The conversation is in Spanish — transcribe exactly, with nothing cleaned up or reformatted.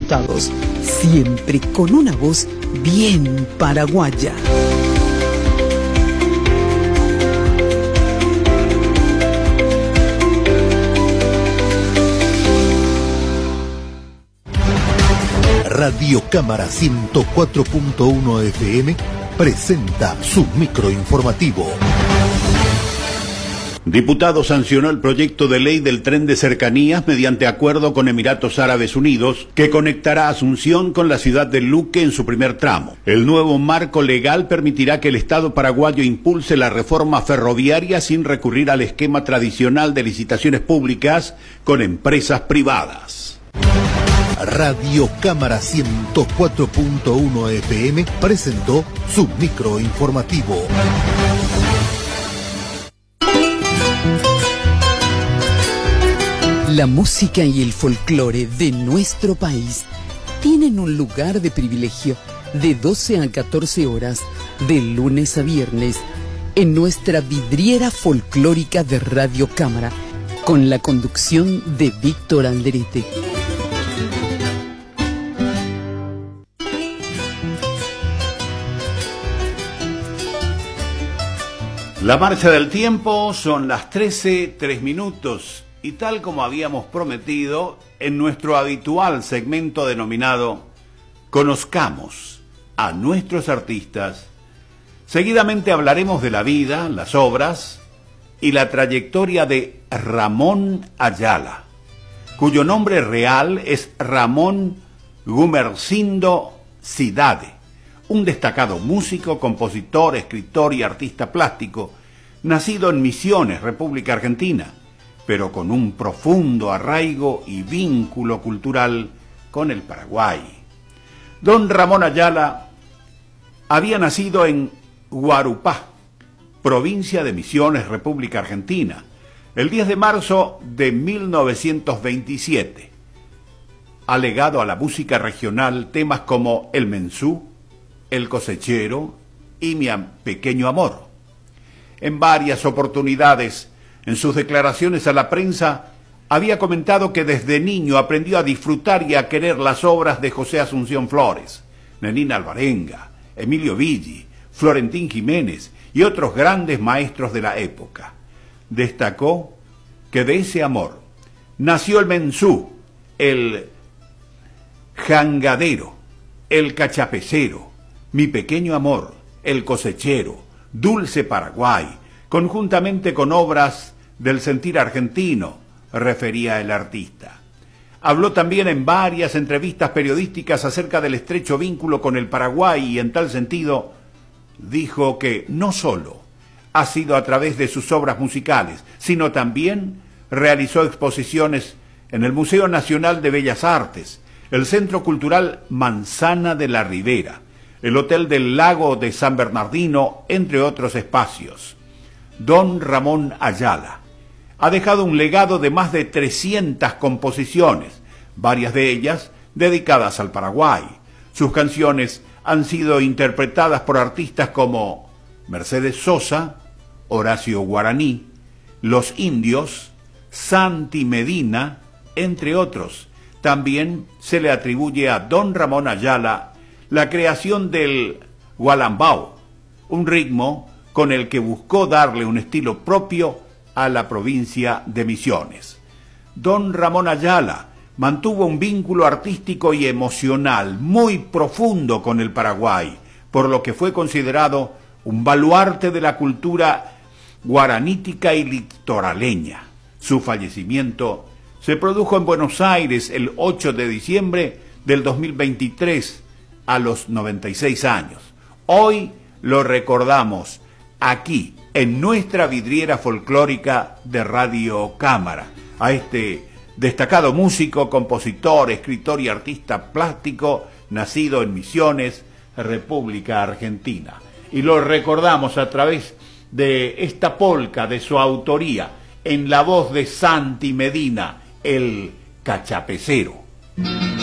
Diputados, siempre con una voz bien paraguaya. Radio Cámara ciento cuatro punto uno F M presenta su microinformativo. Diputado sancionó el proyecto de ley del tren de cercanías mediante acuerdo con Emiratos Árabes Unidos que conectará Asunción con la ciudad de Luque en su primer tramo. El nuevo marco legal permitirá que el Estado paraguayo impulse la reforma ferroviaria sin recurrir al esquema tradicional de licitaciones públicas con empresas privadas. Radio Cámara ciento cuatro punto uno F M presentó su microinformativo. La música y el folclore de nuestro país tienen un lugar de privilegio de doce a catorce horas, de lunes a viernes, en nuestra vidriera folclórica de Radio Cámara, con la conducción de Víctor Alderete. La marcha del tiempo, son las trece, tres minutos, y tal como habíamos prometido, en nuestro habitual segmento denominado Conozcamos a nuestros artistas, seguidamente hablaremos de la vida, las obras y la trayectoria de Ramón Ayala, cuyo nombre real es Ramón Gumersindo Cidade, un destacado músico, compositor, escritor y artista plástico, nacido en Misiones, República Argentina, pero con un profundo arraigo y vínculo cultural con el Paraguay. Don Ramón Ayala había nacido en Guarupá, provincia de Misiones, República Argentina, el diez de marzo de mil novecientos veintisiete. Ha legado a la música regional temas como El Mensú, El Cosechero y Mi Pequeño Amor. En varias oportunidades, en sus declaraciones a la prensa, había comentado que desde niño aprendió a disfrutar y a querer las obras de José Asunción Flores, Nenina Alvarenga, Emilio Villi, Florentín Jiménez y otros grandes maestros de la época. Destacó que de ese amor nació el Mensú, el Jangadero, el Cachapecero, Mi Pequeño Amor, El Cosechero, Dulce Paraguay, conjuntamente con obras del sentir argentino, refería el artista. Habló también en varias entrevistas periodísticas acerca del estrecho vínculo con el Paraguay y en tal sentido dijo que no solo ha sido a través de sus obras musicales, sino también realizó exposiciones en el Museo Nacional de Bellas Artes, el Centro Cultural Manzana de la Ribera, el Hotel del Lago de San Bernardino, entre otros espacios. Don Ramón Ayala ha dejado un legado de más de trescientas composiciones, varias de ellas dedicadas al Paraguay. Sus canciones han sido interpretadas por artistas como Mercedes Sosa, Horacio Guaraní, Los Indios, Santi Medina, entre otros. También se le atribuye a don Ramón Ayala la creación del gualambao, un ritmo con el que buscó darle un estilo propio a la provincia de Misiones. Don Ramón Ayala mantuvo un vínculo artístico y emocional muy profundo con el Paraguay, por lo que fue considerado un baluarte de la cultura guaranítica y litoraleña. Su fallecimiento se produjo en Buenos Aires el ocho de diciembre del dos mil veintitrés, a los noventa y seis años. Hoy lo recordamos aquí, en nuestra vidriera folclórica de Radio Cámara, a este destacado músico, compositor, escritor y artista plástico, nacido en Misiones, República Argentina. Y lo recordamos a través de esta polca de su autoría, en la voz de Santi Medina, el Cachapecero.